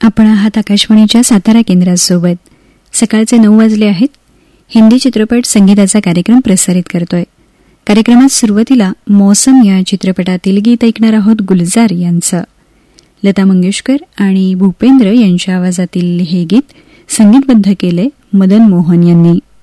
आपण आहात आकाशवाणीच्या सातारा केंद्रासोबत. सकाळचे 9 वाजले आहेत. हिंदी चित्रपट संगीताचा कार्यक्रम प्रसारित करतोय. कार्यक्रमात सुरुवातीला मौसम या चित्रपटातील गीत ऐकणार आहोत गुलजार यांचं. लता मंगेशकर आणि भूपेंद्र यांच्या आवाजातील हे गीत संगीतबद्ध केले मदन मोहन यांनी.